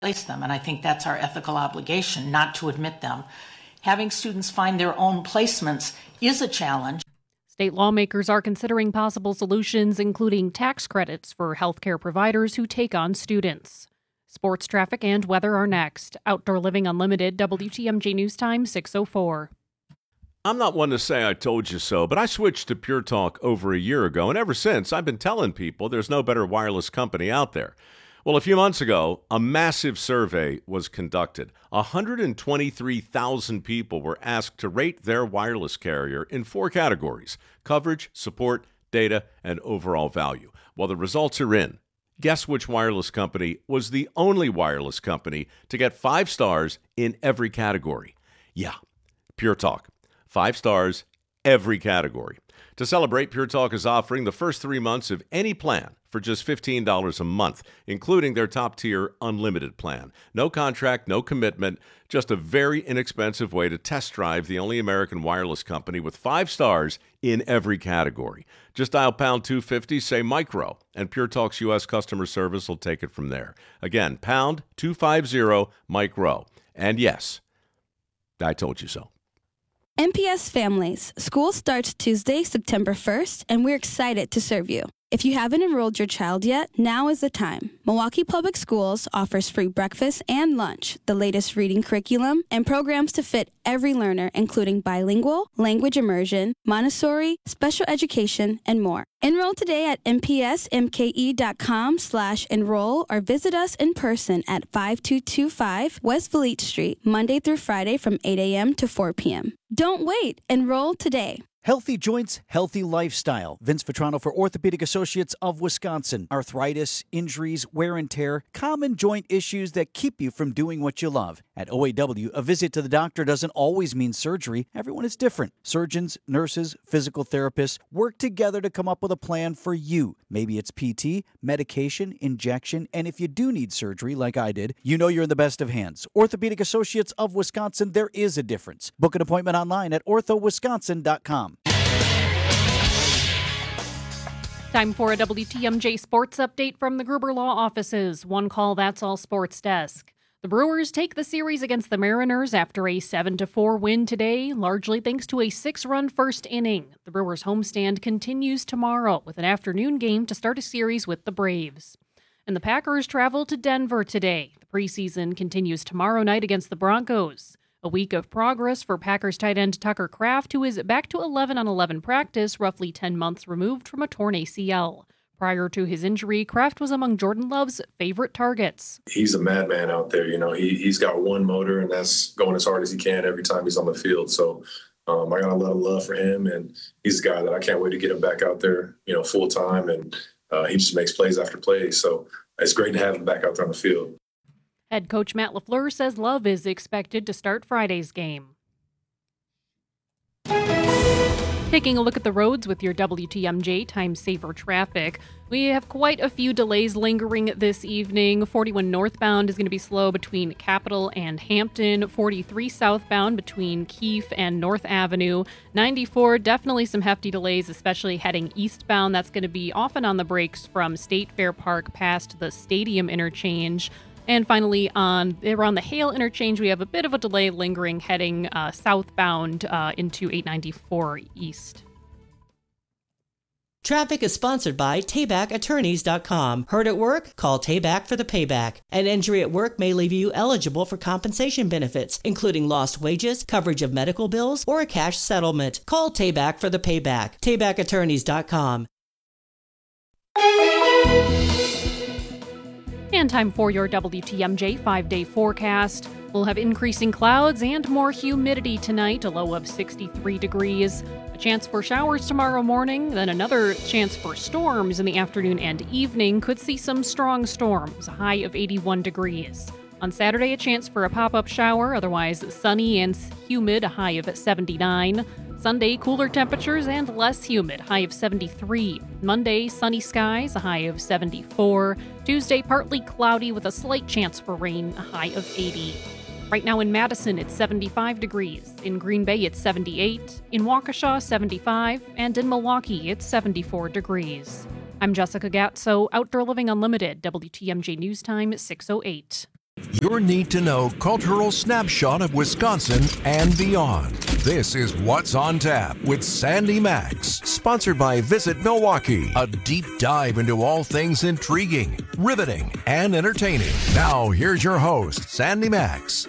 Place them, and I think that's our ethical obligation, not to admit them. Having students find their own placements is a challenge. State lawmakers are considering possible solutions, including tax credits for healthcare providers who take on students. Sports, traffic, and weather are next. Outdoor Living Unlimited, WTMJ News Time, 6:04. I'm not one to say I told you so, but I switched to Pure Talk over a year ago, and ever since, I've been telling people there's no better wireless company out there. Well, a few months ago, a massive survey was conducted. 123,000 people were asked to rate their wireless carrier in 4 categories: coverage, support, data, and overall value. Well, the results are in. Guess which wireless company was the only wireless company to get 5 stars in every category? Yeah, Pure Talk. 5 stars, every category. To celebrate, Pure Talk is offering the first 3 months of any plan for just $15 a month, including their top-tier unlimited plan. No contract, no commitment, just a very inexpensive way to test drive the only American wireless company with 5 stars in every category. Just dial pound 250, say micro, and Pure Talk's U.S. customer service will take it from there. Again, pound 250 micro. And yes, I told you so. MPS Families. School starts Tuesday, September 1st, and we're excited to serve you. If you haven't enrolled your child yet, now is the time. Milwaukee Public Schools offers free breakfast and lunch, the latest reading curriculum, and programs to fit every learner, including bilingual, language immersion, Montessori, special education, and more. Enroll today at mpsmke.com/enroll or visit us in person at 5225 West Valete Street, Monday through Friday from 8 a.m. to 4 p.m. Don't wait. Enroll today. Healthy joints, healthy lifestyle. Vince Vitrano for Orthopedic Associates of Wisconsin. Arthritis, injuries, wear and tear, common joint issues that keep you from doing what you love. At OAW, a visit to the doctor doesn't always mean surgery. Everyone is different. Surgeons, nurses, physical therapists work together to come up with a plan for you. Maybe it's PT, medication, injection, and if you do need surgery like I did, you know you're in the best of hands. Orthopedic Associates of Wisconsin, there is a difference. Book an appointment online at orthowisconsin.com. Time for a WTMJ sports update from the Gruber Law offices. One call, that's all sports desk. The Brewers take the series against the Mariners after a 7-4 win today, largely thanks to a 6-run first inning. The Brewers homestand continues tomorrow with an afternoon game to start a series with the Braves. And the Packers travel to Denver today. The preseason continues tomorrow night against the Broncos. A week of progress for Packers tight end Tucker Kraft, who is back to 11-on-11 practice, roughly 10 months removed from a torn ACL. Prior to his injury, Kraft was among Jordan Love's favorite targets. He's a madman out there. You know, he's got one motor, and that's going as hard as he can every time he's on the field. So I got a lot of love for him, and he's a guy that I can't wait to get him back out there, you know, full time. And he just makes plays after plays. So it's great to have him back out there on the field. Head coach Matt LaFleur says Love is expected to start Friday's game. Taking a look at the roads with your WTMJ Time Saver traffic. We have quite a few delays lingering this evening. 41 northbound is going to be slow between Capitol and Hampton. 43 southbound between Keefe and North Avenue. 94, definitely some hefty delays, especially heading eastbound. That's going to be often on the brakes from State Fair Park past the Stadium interchange. And finally, around the Hale interchange, we have a bit of a delay lingering heading southbound into 894 east. Traffic is sponsored by TaybackAttorneys.com. Hurt at work? Call Tayback for the payback. An injury at work may leave you eligible for compensation benefits, including lost wages, coverage of medical bills, or a cash settlement. Call Tayback for the payback. TaybackAttorneys.com. And time for your WTMJ 5-day forecast. We'll have increasing clouds and more humidity tonight, a low of 63 degrees. A chance for showers tomorrow morning, then another chance for storms in the afternoon and evening. Could see some strong storms, a high of 81 degrees. On Saturday, a chance for a pop-up shower, otherwise sunny and humid, a high of 79. Sunday, cooler temperatures and less humid, high of 73. Monday, sunny skies, a high of 74. Tuesday, partly cloudy with a slight chance for rain, a high of 80. Right now in Madison, it's 75 degrees. In Green Bay, it's 78. In Waukesha, 75. And in Milwaukee, it's 74 degrees. I'm Jessica Gatso, Outdoor Living Unlimited, WTMJ News Time 6:08. Your need-to-know cultural snapshot of Wisconsin and beyond. This is What's on Tap with Sandy Max, sponsored by Visit Milwaukee. A deep dive into all things intriguing, riveting, and entertaining. Now, here's your host, Sandy Max.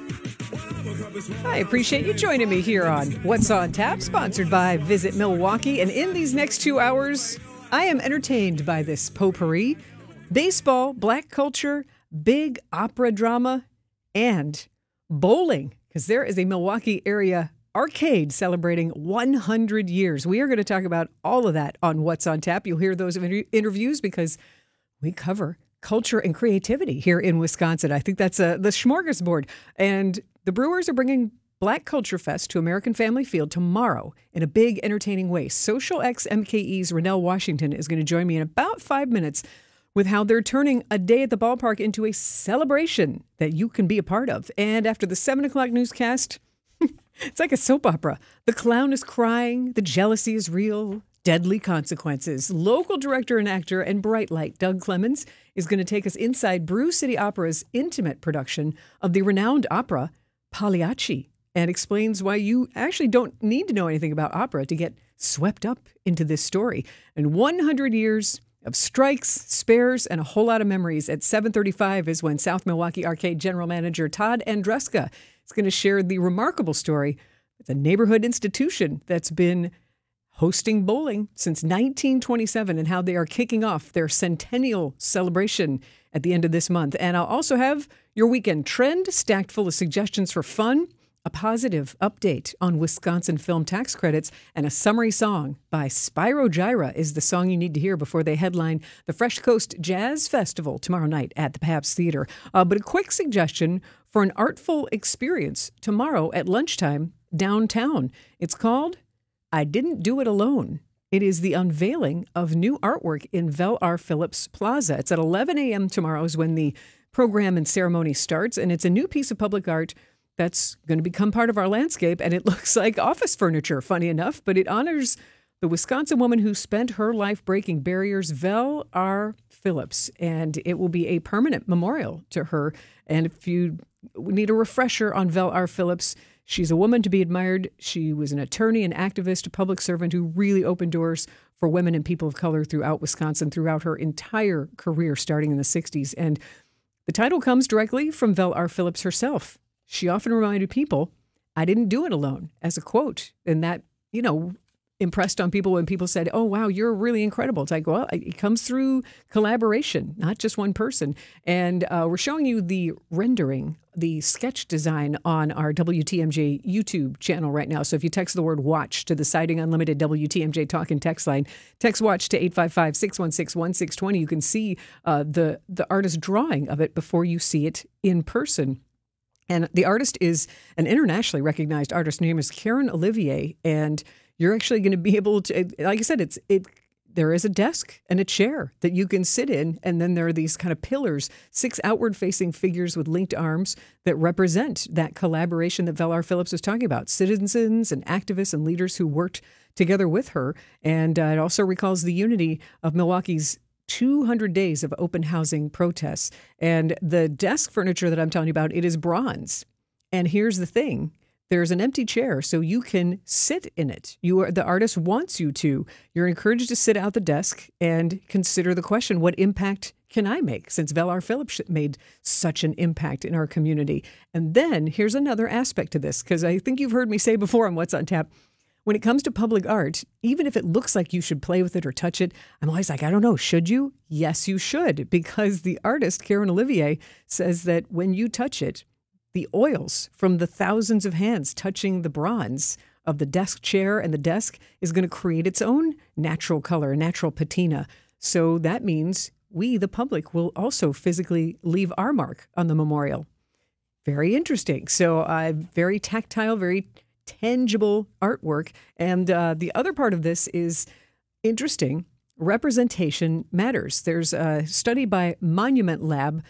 I appreciate you joining me here on What's on Tap, sponsored by Visit Milwaukee. And in these next 2 hours, I am entertained by this potpourri: baseball, black culture, big opera drama, and bowling, because there is a Milwaukee area arcade celebrating 100 years. We are going to talk about all of that on What's on Tap. You'll hear those interviews because we cover culture and creativity here in Wisconsin. I think that's the smorgasbord. And the Brewers are bringing Black Culture Fest to American Family Field tomorrow in a big, entertaining way. Social X MKE's Rennell Washington is going to join me in about 5 minutes with how they're turning a day at the ballpark into a celebration that you can be a part of. And after the 7 o'clock newscast, it's like a soap opera. The clown is crying, the jealousy is real, deadly consequences. Local director and actor and bright light Doug Clemens is going to take us inside Brew City Opera's intimate production of the renowned opera Pagliacci, and explains why you actually don't need to know anything about opera to get swept up into this story. And 100 years of strikes, spares, and a whole lot of memories. At 7:35 is when South Milwaukee Arcade General Manager Todd Andruska is going to share the remarkable story. It's a neighborhood institution that's been hosting bowling since 1927 and how they are kicking off their centennial celebration at the end of this month. And I'll also have your weekend trend stacked full of suggestions for fun, a positive update on Wisconsin film tax credits, and a summary song by Spyro Gyra is the song you need to hear before they headline the Fresh Coast Jazz Festival tomorrow night at the Pabst Theater. But a quick suggestion for an artful experience tomorrow at lunchtime downtown. It's called I Didn't Do It Alone. It is the unveiling of new artwork in Vel R. Phillips Plaza. It's at 11 a.m. tomorrow is when the program and ceremony starts, and it's a new piece of public art that's going to become part of our landscape, and it looks like office furniture, funny enough, but it honors the Wisconsin woman who spent her life breaking barriers, Vel R. Phillips, and it will be a permanent memorial to her. And if you need a refresher on Vel R. Phillips, she's a woman to be admired. She was an attorney, an activist, a public servant who really opened doors for women and people of color throughout Wisconsin throughout her entire career, starting in the 60s. And the title comes directly from Vel R. Phillips herself. She often reminded people, I didn't do it alone, as a quote. And that, impressed on people when people said, oh, wow, you're really incredible. It's like, well, it comes through collaboration, not just one person. And we're showing you the rendering, the sketch design on our WTMJ YouTube channel right now. So if you text the word watch to the Siding Unlimited WTMJ talk and text line, text watch to 855-616-1620. You can see the artist's drawing of it before you see it in person. And the artist is an internationally recognized artist. Her name is Karen Olivier. And you're actually going to be able to, like I said, there is a desk and a chair that you can sit in. And then there are these kind of pillars, 6 outward-facing figures with linked arms that represent that collaboration that Vel R. Phillips was talking about. Citizens and activists and leaders who worked together with her. And it also recalls the unity of Milwaukee's 200 days of open housing protests. And the desk furniture that I'm telling you about, it is bronze. And here's the thing. There's an empty chair, so you can sit in it. The artist wants you to. You're encouraged to sit out the desk and consider the question, what impact can I make? Since Vel R. Phillips made such an impact in our community. And then here's another aspect to this, because I think you've heard me say before on What's on Tap, when it comes to public art, even if it looks like you should play with it or touch it, I'm always like, I don't know, should you? Yes, you should, because the artist, Karen Olivier, says that when you touch it, the oils from the thousands of hands touching the bronze of the desk chair and the desk is going to create its own natural color, natural patina. So that means we, the public, will also physically leave our mark on the memorial. Very interesting. So very tactile, very tangible artwork. And the other part of this is interesting. Representation matters. There's a study by Monument Lab.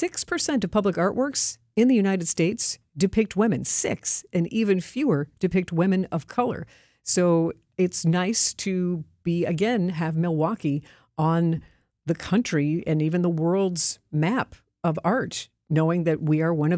6% of public artworks in the United States depict women. 6, and even fewer depict women of color. So it's nice to have Milwaukee on the country and even the world's map of art knowing that we are one of